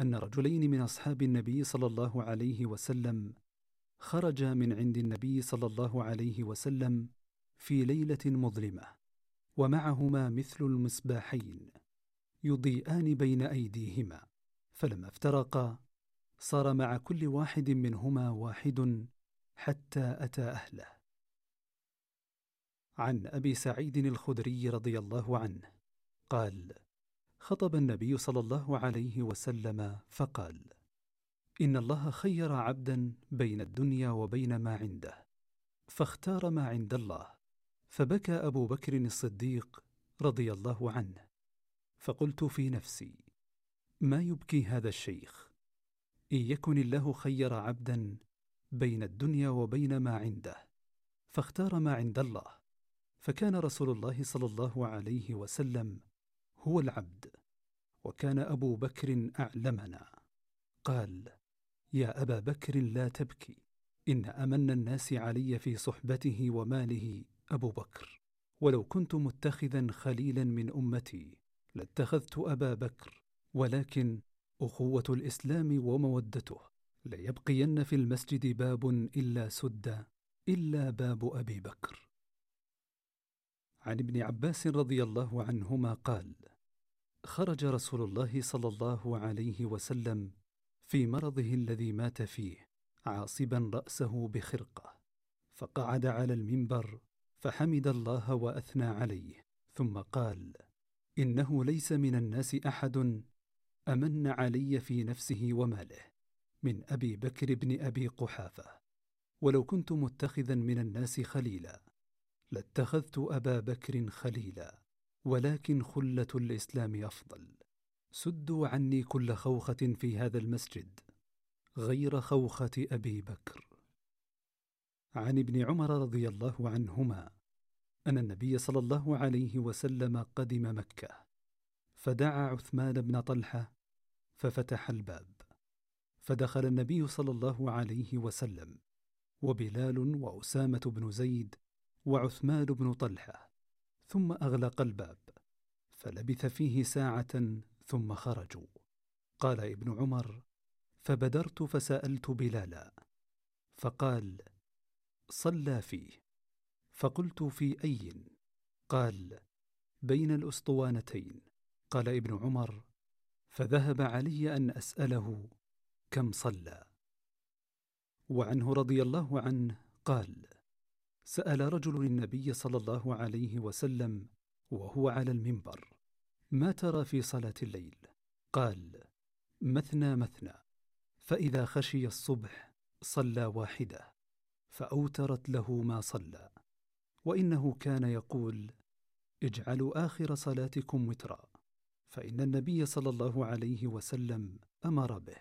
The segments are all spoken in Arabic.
أن رجلين من أصحاب النبي صلى الله عليه وسلم خرجا من عند النبي صلى الله عليه وسلم في ليلة مظلمة، ومعهما مثل المصباحين يضيئان بين أيديهما، فلما افترقا صار مع كل واحد منهما واحد حتى أتى أهله. عن أبي سعيد الخدري رضي الله عنه قال: خطب النبي صلى الله عليه وسلم فقال: إن الله خير عبدا بين الدنيا وبين ما عنده، فاختار ما عند الله. فبكى أبو بكر الصديق رضي الله عنه، فقلت في نفسي: ما يبكي هذا الشيخ؟ إن يكن الله خير عبدا بين الدنيا وبين ما عنده فاختار ما عند الله، فكان رسول الله صلى الله عليه وسلم هو العبد، وكان أبو بكر أعلمنا. قال: يا أبا بكر لا تبكي، إن أمن الناس علي في صحبته وماله أبو بكر، ولو كنت متخذا خليلا من أمتي لاتخذت أبا بكر، ولكن أخوة الإسلام ومودته ليبقين في المسجد باب إلا سد إلا باب أبي بكر. عن ابن عباس رضي الله عنهما قال: خرج رسول الله صلى الله عليه وسلم في مرضه الذي مات فيه عاصبا رأسه بخرقة، فقعد على المنبر فحمد الله وأثنى عليه، ثم قال: إنه ليس من الناس أحد أمن علي في نفسه وماله من أبي بكر بن أبي قحافة، ولو كنت متخذا من الناس خليلا لاتخذت أبا بكر خليلا، ولكن خلة الإسلام أفضل. سدوا عني كل خوخة في هذا المسجد غير خوخة أبي بكر. عن ابن عمر رضي الله عنهما أن النبي صلى الله عليه وسلم قدم مكة، فدعا عثمان بن طلحة ففتح الباب، فدخل النبي صلى الله عليه وسلم وبلال وأسامة بن زيد وعثمان بن طلحة، ثم أغلق الباب، فلبث فيه ساعة ثم خرجوا. قال ابن عمر: فبدرت فسألت بلالا، فقال: صلى فيه. فقلت: في أي؟ قال: بين الأسطوانتين. قال ابن عمر: فذهب علي أن أسأله كم صلى. وعنه رضي الله عنه قال: سأل رجل النبي صلى الله عليه وسلم وهو على المنبر: ما ترى في صلاة الليل؟ قال: مثنى مثنى، فإذا خشي الصبح صلى واحدة، فأوترت له ما صلى. وإنه كان يقول: اجعلوا آخر صلاتكم وترا، فإن النبي صلى الله عليه وسلم أمر به.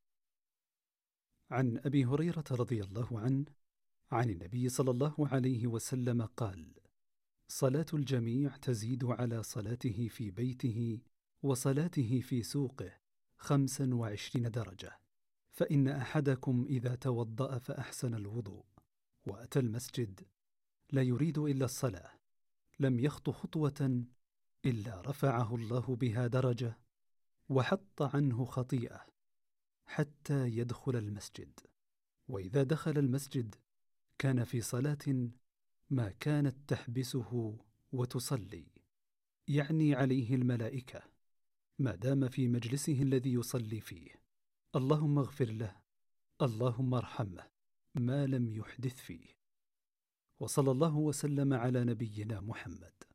عن أبي هريرة رضي الله عنه عن النبي صلى الله عليه وسلم قال: صلاة الجميع تزيد على صلاته في بيته وصلاته في سوقه 25 درجة، فإن أحدكم إذا توضأ فأحسن الوضوء وأتى المسجد لا يريد إلا الصلاة لم يخط خطوة إلا رفعه الله بها درجة وحط عنه خطيئة حتى يدخل المسجد، وإذا دخل المسجد كان في صلاة ما كانت تحبسه وتصلي، يعني عليه الملائكة ما دام في مجلسه الذي يصلي فيه. اللهم اغفر له، اللهم ارحمه، ما لم يحدث فيه. وصلى الله وسلم على نبينا محمد.